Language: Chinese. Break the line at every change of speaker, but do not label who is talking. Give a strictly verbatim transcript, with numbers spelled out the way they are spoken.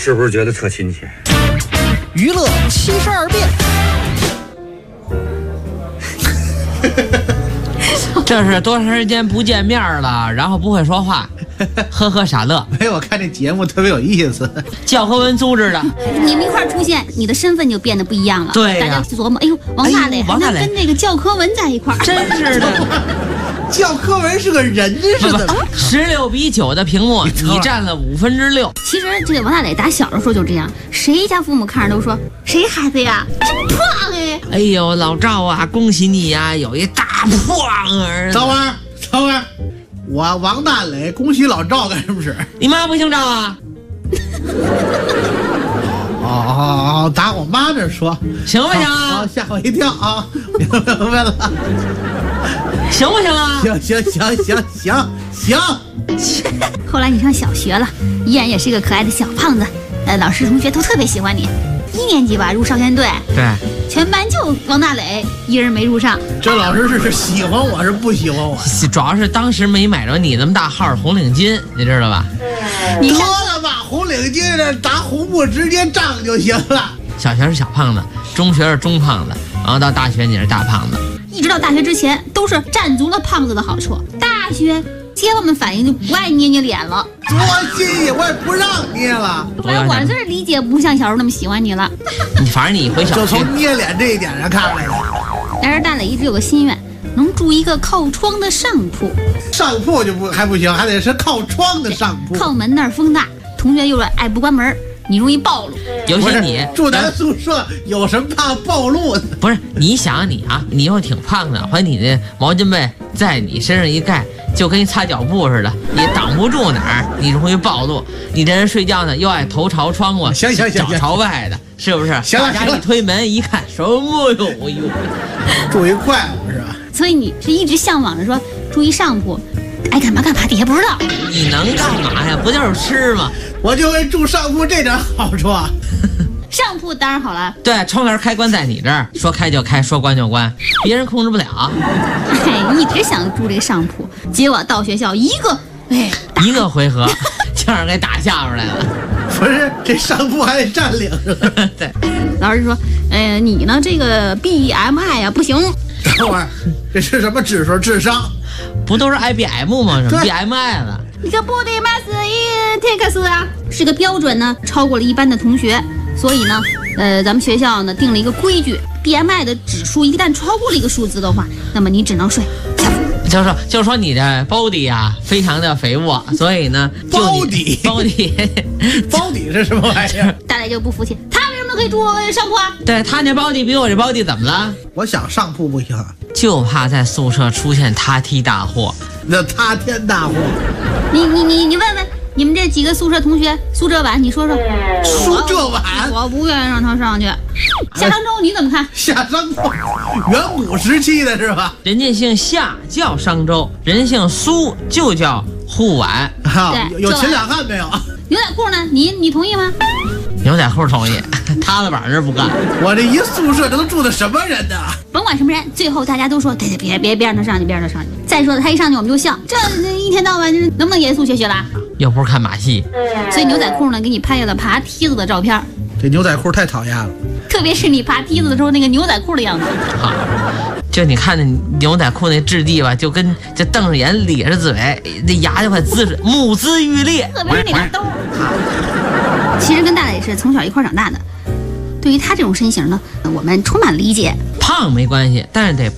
是不是觉得特亲切？
娱乐七十二变。
这是多长时间不见面了，然后不会说话，呵呵傻乐。
没有，我看这节目特别有意思。
教科文组织的，
你们一块儿出现，你的身份就变得不一样了。
对呀、
大家琢磨，哎呦，王大磊还能跟那个教科文在一块儿，
真是的。
教科文是个人似的。
十六比九的屏幕，你占了五分之六。
其实这个王大磊打小的时候就这样，谁家父母看着都说谁孩子呀，真胖哎！
哎呦，老赵啊，恭喜你呀、啊，有一大胖儿子。
等会儿，等会儿，我王大磊恭喜老赵干什么事？
你妈不姓赵啊？
哦哦哦，打我妈这说，
行不行啊？
吓我一跳啊！明白明白了，
行不行啊？
行行行行行行。
后来你上小学了，依然也是个可爱的小胖子，呃，老师同学都特别喜欢你。一年级吧，入少先队，
对，
全班就王大磊一人没入上。
这老师是是喜欢我是不喜欢我？
主要是当时没买着你那么大号红领巾，你知道吧？
你
得了吧，红领巾这打红布直接胀就行了。
小学是小胖子，中学是中胖子，然后到大学你是大胖子。
一直到大学之前都是占足了胖子的好处，大学街坊们反应就不爱捏捏脸了。
多新鲜，我也不让捏了。
后来我这儿理解不像小时候那么喜欢你了。
你反正你回小学
就从捏脸这一点上看来。
但是大磊一直有个心愿，能住一个靠窗的上铺。
上铺就不还不行，还得是靠窗的上铺。
靠门那儿风大，同学又爱不关门，你容易暴露。
尤其你
住咱宿舍，有什么怕暴露的？
不是，你想你啊，你又挺胖的，把你的毛巾被在你身上一盖，就跟擦脚布似的，也挡不住哪儿，你容易暴露。你这人睡觉呢，又爱头朝窗户，
行行行，
脚朝外的，是不是？
行了，
大家一推门一看，什么哟哟，
住一怪物是吧？
所以你是一直向往着说住一上铺，爱干嘛干嘛，底下不知道。
你能干嘛呀？不就是吃吗？
我就会住上铺这点好处啊。
上铺当然好了，
对，窗帘开关在你这儿，说开就开，说关就关，别人控制不了。
哎，一直想住这上铺，结果到学校一个，哎，
一个回合就让人给打下边来了。
不是，这上铺还得占领着。
对，
老师说，呃，你呢这个 B M I 啊不行。
等会儿，这是什么指数？智商？
不都是 I B M 吗？什么 B M I 了？
你个 body mass index 啊，是个标准呢，超过了一般的同学。所以呢，呃，咱们学校呢定了一个规矩 ，B M I 的指数一旦超过了一个数字的话，那么你只能睡下铺。
就是说，就是说你的 body 啊，非常的肥沃，所以呢，
包底，
包底，
包底是什么玩意儿？
大家就不服气，他为什么可以住上铺啊？
对他那包底比我这包底怎么了？
我想上铺不行，
就怕在宿舍出现塌梯大祸。
那塌天大祸。
你你你你问问。你们这几个宿舍同学，苏浙晚，你说说。
苏浙晚，
我不愿意让他上去。夏商周你怎么看？
夏商周，远古时期的是吧？
人家姓夏叫商周，人姓苏就叫护晚。
哈，有秦两汉没有？
牛仔裤呢？你你同意吗？
牛仔裤同意，塌了板这不干。
我这一宿舍这都住的什么人呢？
甭管什么人，最后大家都说，对对，别别别让他上去，别让他上去。再说他一上去我们就笑，这一天到晚能不能严肃学习了？
又不是看马戏。
所以牛仔裤呢，给你拍下了爬梯子的照片。
这牛仔裤太讨厌了，
特别是你爬梯子的时候那个牛仔裤的样子。
好，就你看那牛仔裤那质地吧，就跟这瞪着眼咧着嘴，那牙就快滋着，目眦欲裂。
特别是那个兜。其实跟大磊是从小一块长大的，对于他这种身形呢，我们充满理解。
胖没关系，但是得